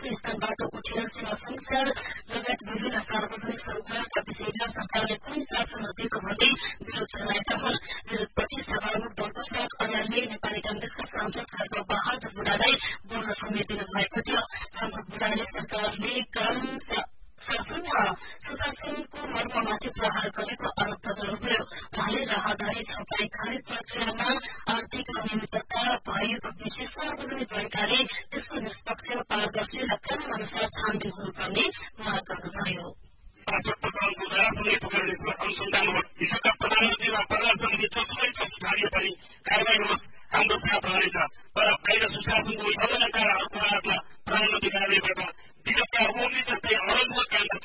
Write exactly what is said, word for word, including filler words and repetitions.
आफ्नो स्थानबाट उठेर सेवा संसार लगायत विभिन्न सार्वजनिक सरोकारका विषयमा सरकारले कुनै चासो नदिएको भन्दै विरोध जनाएका हुन्। विरोधपछि सभामुख दलको साथ अर्यालले नेपाली कांग्रेसका सांसद खड्ग बहादुर बुढालाई बोल्न समेत दिनुभएको थियो। सांसद बुढाले सरकारले काम शासन र सुशासनको मर्ममाथि प्रहार गरेको आरोप लगाउनुभयो। उहाँले राहदारी छपाई खरिद प्रक्रियामा आर्थिक अनियमितता भएको विशेष सार्वजनिक गरेकाले त्यसको निष्पक्ष पारदर्शी र कानून अनुसार छानबिन हुनुपर्ने माग गर्नुभयो। राष्ट्रपतिको जरासम्म पुगेर यसमा अनुसन्धान हो। हिजोका प्रधानमन्त्रीमा प्रधान समिति जसलाई जस उठालिए पनि कारवाही होस् हाम्रो सेवा प्रणाली छ। तर बाहिर सुशासनको षड्यन्त्रकारहरूको हातमा प्रधानमन्त्री कार्यालयबाट विगतका ओली जस्तै अरबको काम